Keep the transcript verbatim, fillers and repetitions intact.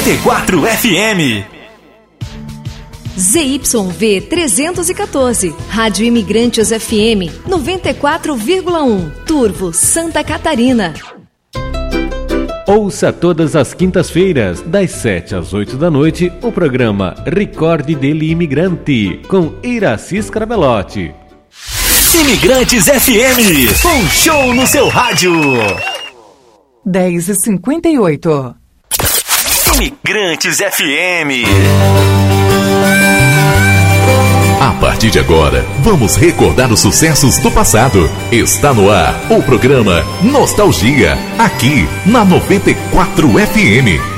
noventa e quatro F M. Z Y V trezentos e quatorze, Rádio Imigrantes F M noventa e quatro vírgula um, Turvo, Santa Catarina. Ouça todas as quintas-feiras, das sete às oito da noite, o programa Recorde dele Imigrante, com Iracy Scarabelotti. Imigrantes F M, um show no seu rádio. dez e cinquenta e oito. Imigrantes F M. A partir de agora, vamos recordar os sucessos do passado. Está no ar o programa Nostalgia, aqui na noventa e quatro F M.